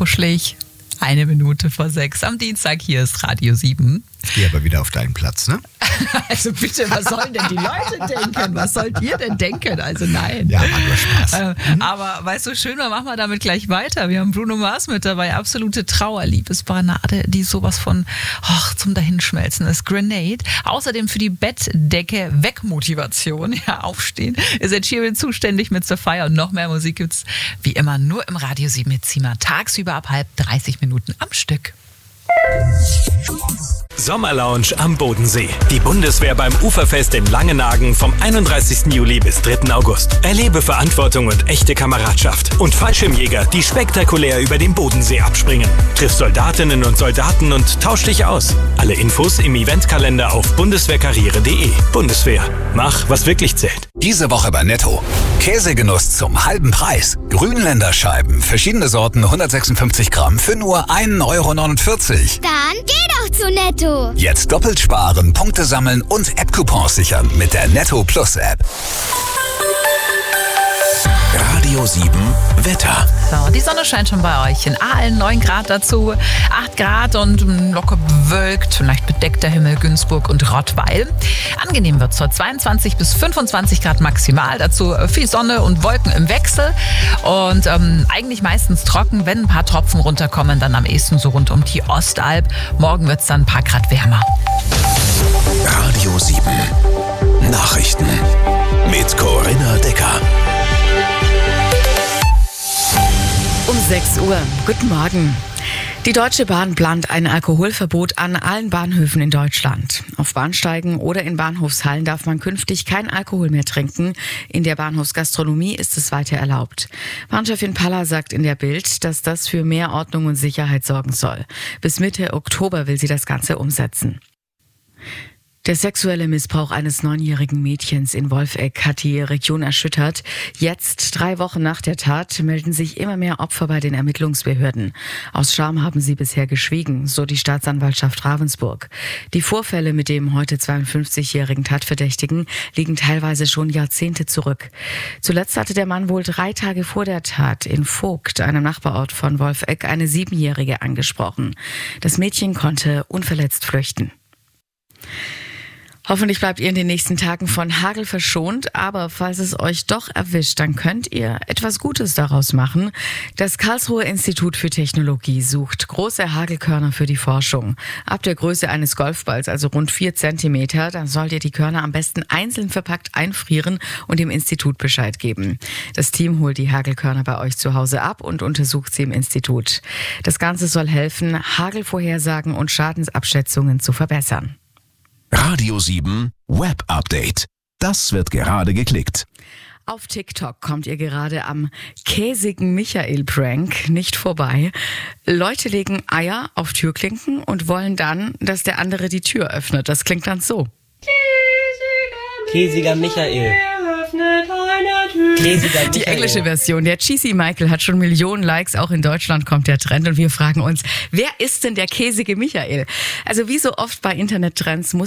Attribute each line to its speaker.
Speaker 1: kuschelig. 1:01 am Dienstag, hier ist Radio 7.
Speaker 2: Ich gehe aber wieder auf deinen Platz, ne?
Speaker 1: Also bitte, was sollen denn die Leute denken? Was sollt ihr denn denken? Also nein.
Speaker 2: Ja, war nur Spaß.
Speaker 1: Aber weißt du, schön, dann machen wir damit gleich weiter. Wir haben Bruno Mars mit dabei, absolute Trauerliebesbanade, die sowas von zum Dahinschmelzen ist. Grenade. Außerdem für die Bettdecke Wegmotivation, aufstehen, ist Ed Sheeran zuständig mit Sapphire. Und noch mehr Musik gibt's wie immer nur im Radio 7 mit Zima. Tagsüber ab 30 Minuten am Stück.
Speaker 3: Sommerlounge am Bodensee. Die Bundeswehr beim Uferfest in Langenagen vom 31. Juli bis 3. August. Erlebe Verantwortung und echte Kameradschaft. Und Fallschirmjäger, die spektakulär über den Bodensee abspringen. Triff Soldatinnen und Soldaten und tausch dich aus. Alle Infos im Eventkalender auf bundeswehrkarriere.de. Bundeswehr. Mach, was wirklich zählt.
Speaker 4: Diese Woche bei Netto. Käsegenuss zum halben Preis. Grünländerscheiben, verschiedene Sorten, 156 Gramm für nur 1,49 €.
Speaker 5: Dann geh doch zu Netto.
Speaker 4: Jetzt doppelt sparen, Punkte sammeln und App-Coupons sichern mit der Netto Plus App. Radio 7 Wetter.
Speaker 1: So, die Sonne scheint schon bei euch. In Aalen 9 Grad dazu, 8 Grad und locker bewölkt, leicht bedeckter Himmel, Günzburg und Rottweil. Angenehm wird es heute, 22 bis 25 Grad maximal. Dazu viel Sonne und Wolken im Wechsel. Und eigentlich meistens trocken, wenn ein paar Tropfen runterkommen, dann am ehesten so rund um die Ostalb. Morgen wird es dann ein paar Grad wärmer.
Speaker 4: Radio 7 Nachrichten mit Corinna Decker.
Speaker 6: Um 6 Uhr. Guten Morgen. Die Deutsche Bahn plant ein Alkoholverbot an allen Bahnhöfen in Deutschland. Auf Bahnsteigen oder in Bahnhofshallen darf man künftig keinen Alkohol mehr trinken. In der Bahnhofsgastronomie ist es weiter erlaubt. Bahnchefin Palla sagt in der Bild, dass das für mehr Ordnung und Sicherheit sorgen soll. Bis Mitte Oktober will sie das Ganze umsetzen. Der sexuelle Missbrauch eines 9-jährigen Mädchens in Wolfegg hat die Region erschüttert. Jetzt, 3 Wochen nach der Tat, melden sich immer mehr Opfer bei den Ermittlungsbehörden. Aus Scham haben sie bisher geschwiegen, so die Staatsanwaltschaft Ravensburg. Die Vorfälle mit dem heute 52-jährigen Tatverdächtigen liegen teilweise schon Jahrzehnte zurück. Zuletzt hatte der Mann wohl 3 Tage vor der Tat in Vogt, einem Nachbarort von Wolfegg, eine 7-Jährige angesprochen. Das Mädchen konnte unverletzt flüchten. Hoffentlich bleibt ihr in den nächsten Tagen von Hagel verschont, aber falls es euch doch erwischt, dann könnt ihr etwas Gutes daraus machen. Das Karlsruher Institut für Technologie sucht große Hagelkörner für die Forschung. Ab der Größe eines Golfballs, also rund 4 Zentimeter, dann sollt ihr die Körner am besten einzeln verpackt einfrieren und dem Institut Bescheid geben. Das Team holt die Hagelkörner bei euch zu Hause ab und untersucht sie im Institut. Das Ganze soll helfen, Hagelvorhersagen und Schadensabschätzungen zu verbessern.
Speaker 4: Radio 7 Web Update. Das wird gerade geklickt.
Speaker 6: Auf TikTok kommt ihr gerade am käsigen Michael-Prank nicht vorbei. Leute legen Eier auf Türklinken und wollen dann, dass der andere die Tür öffnet. Das klingt dann so.
Speaker 7: Käsiger Michael.
Speaker 6: Die englische Version. Der Cheesy Michael hat schon Millionen Likes. Auch in Deutschland kommt der Trend. Und wir fragen uns, wer ist denn der käsige Michael? Also wie so oft bei Internettrends muss